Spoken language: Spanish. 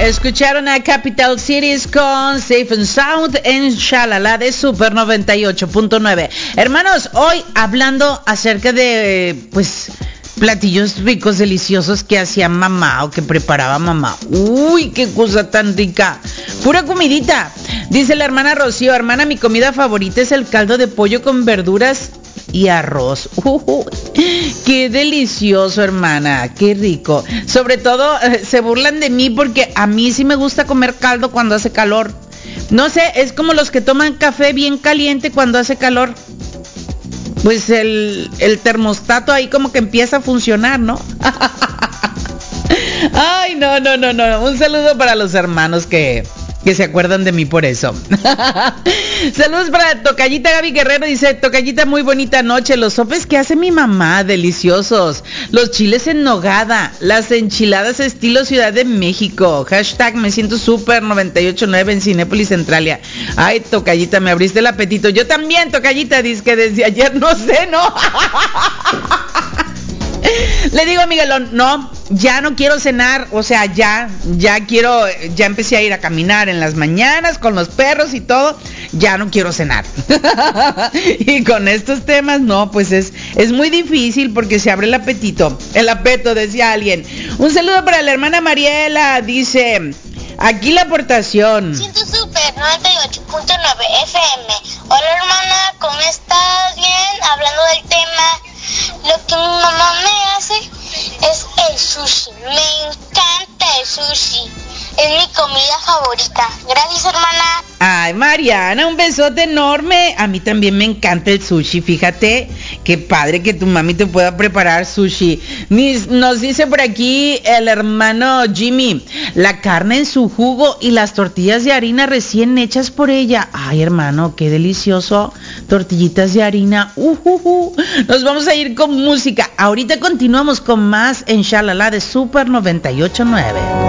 Escucharon a Capital Cities con Safe and Sound en Shalala de Super 98.9. Hermanos, hoy hablando acerca de, pues, platillos ricos, deliciosos que hacía mamá o que preparaba mamá. Uy, qué cosa tan rica. Pura comidita. Dice la hermana Rocío, hermana, mi comida favorita es el caldo de pollo con verduras y arroz. Qué delicioso, hermana, qué rico. Sobre todo se burlan de mí porque a mí sí me gusta comer caldo cuando hace calor. No sé, es como los que toman café bien caliente cuando hace calor. Pues el termostato ahí como que empieza a funcionar, ¿no? Ay, no. Un saludo para los hermanos que se acuerdan de mí por eso. Saludos para Tocayita Gaby Guerrero. Dice, Tocayita, muy bonita noche. Los sopes que hace mi mamá, deliciosos. Los chiles en nogada. Las enchiladas estilo Ciudad de México. Hashtag me siento súper 98.9 en Cinépolis Centralia. Ay, Tocayita, me abriste el apetito. Yo también, Tocayita, dice que desde ayer no sé, ¿no? Le digo a Miguelón, no, ya no quiero cenar, o sea, ya empecé a ir a caminar en las mañanas con los perros y todo, ya no quiero cenar. Y con estos temas, no, pues es muy difícil porque se abre el apeto, decía alguien. Un saludo para la hermana Mariela, dice, aquí la aportación. Siento súper 98.9 FM. Hola hermana, ¿cómo estás? Bien, hablando del tema. Lo que mi mamá me hace es el sushi. Me encanta el sushi. Es mi comida favorita. Gracias, hermana. Ay, Mariana, un besote enorme. A mí también me encanta el sushi. Fíjate, qué padre que tu mami te pueda preparar sushi. Nos dice por aquí el hermano Jimmy, la carne en su jugo y las tortillas de harina recién hechas por ella. Ay, hermano, qué delicioso. Tortillitas de harina. Nos vamos a ir con música. Ahorita continuamos con más en Shalala de Super 98.9.